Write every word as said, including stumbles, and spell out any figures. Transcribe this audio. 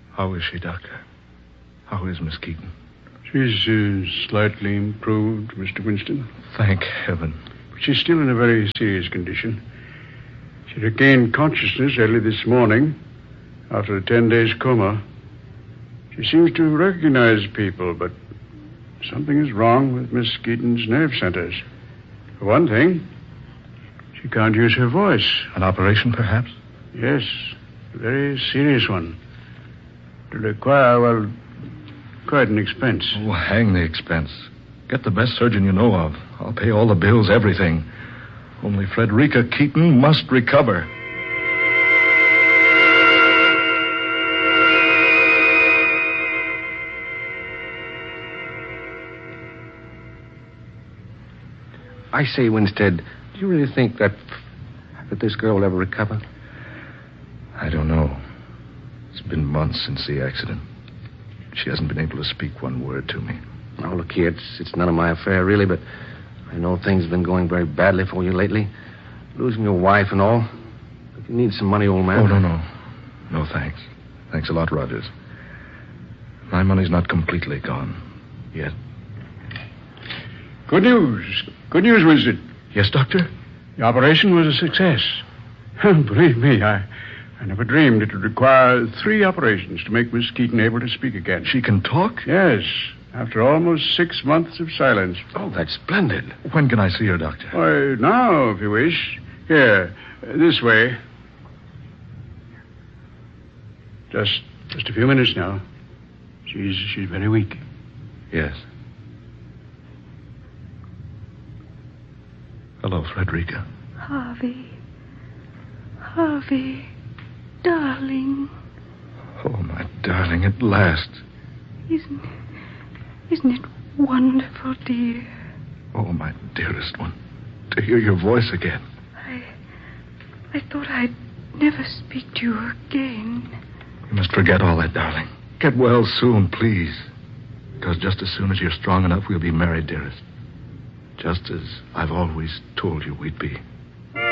How is she, Doctor? How is Miss Keaton? She's uh, slightly improved, Mister Winston. Thank heaven. But she's still in a very serious condition. She regained consciousness early this morning after a ten days coma. She seems to recognize people, but something is wrong with Miss Keaton's nerve centers. For one thing, she can't use her voice. An operation, perhaps? Yes, a very serious one. It'll require, well, quite an expense. Oh, hang the expense. Get the best surgeon you know of. I'll pay all the bills, everything. Only Frederica Keaton must recover. I say, Winstead, do you really think that that this girl will ever recover? I don't know. It's been months since the accident. She hasn't been able to speak one word to me. Oh, look here, it's, it's none of my affair, really, but I know things have been going very badly for you lately. Losing your wife and all. If you need some money, old man... Oh, no, no. No, thanks. Thanks a lot, Rogers. My money's not completely gone. Yet. Good news. Good news, Winston. Yes, Doctor? The operation was a success. Believe me, I, I never dreamed it would require three operations to make Miss Keaton able to speak again. She can talk? Yes, after almost six months of silence. Oh, that's splendid. When can I see her, Doctor? Why, now, if you wish. Here, uh, this way. Just, just a few minutes now. She's, she's very weak. Yes. Hello, Frederica. Harvey. Harvey. Darling. Oh, my darling, at last. Isn't, isn't it wonderful, dear? Oh, my dearest one. To hear your voice again. I... I thought I'd never speak to you again. You must forget all that, darling. Get well soon, please. Because just as soon as you're strong enough, we'll be married, dearest. Just as I've always told you we'd be.